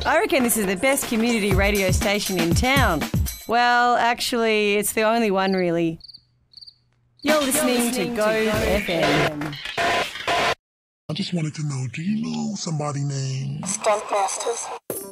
I reckon this is the best community radio station in town. Well, actually, it's the only one, really. You're listening to Go FM. I just wanted to know, do you know somebody named Stuntmasters?